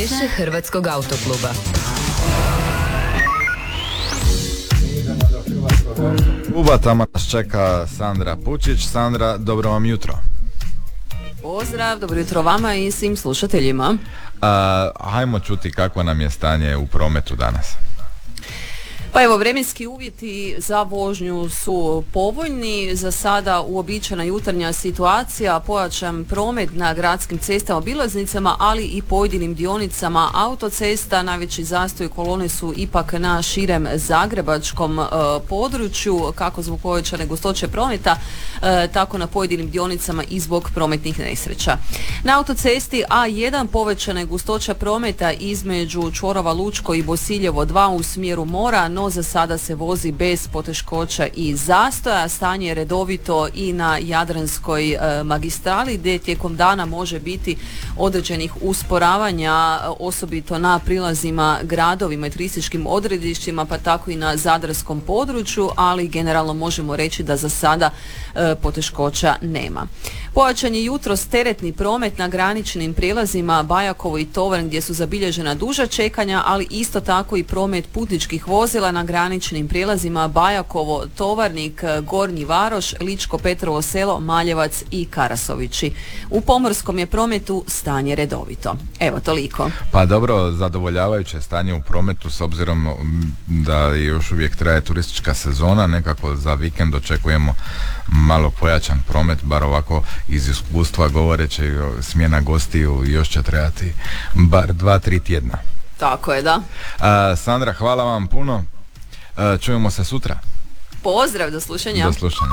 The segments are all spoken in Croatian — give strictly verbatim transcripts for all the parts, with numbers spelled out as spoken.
Izvješće Hrvatskog autokluba. Kluba tamo nas čeka Sandra Pučić. Sandra, dobro vam jutro. Pozdrav, dobro jutro vama i svim slušateljima. A, hajmo čuti kakvo nam je stanje u prometu danas. Pa evo, vremenski uvjeti za vožnju su povoljni. Za sada uobičajena jutarnja situacija, pojačan promet na gradskim cestama, obilaznicama, ali i pojedinim dionicama autocesta. Najveći zastoj kolone su ipak na širem zagrebačkom e, području, kako zbog povećane gustoće prometa, e, tako na pojedinim dionicama i zbog prometnih nesreća. Na autocesti A jedan povećana je gustoća prometa između čvorova Lučko i Bosiljevo dva u smjeru mora, no za sada se vozi bez poteškoća i zastoja. Stanje je redovito i na Jadranskoj e, magistrali, gdje tijekom dana može biti određenih usporavanja, osobito na prilazima gradovima i turističkim odredištima, pa tako i na zadarskom području, ali generalno možemo reći da za sada e, poteškoća nema. Pojačan je jutros teretni promet na graničnim prijelazima Bajakovo i Tovarn, gdje su zabilježena duža čekanja, ali isto tako i promet putničkih vozila na graničnim prijelazima Bajakovo, Tovarnik, Gornji Varoš, Ličko Petrovo Selo, Maljevac i Karasovići. U pomorskom je prometu stanje redovito. Evo, toliko. Pa dobro, zadovoljavajuće stanje u prometu s obzirom da još uvijek traje turistička sezona, nekako za vikend očekujemo malo pojačan promet, bar ovako iz iskustva govoreći, smjena gostiju još će trebati bar dva, tri tjedna. Tako je, da. A, Sandra, hvala vam puno. A, čujemo se sutra. Pozdrav, do slušanja. Do slušanja.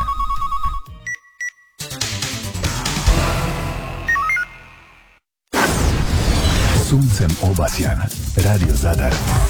Suncem obasjan, Radio Zadar.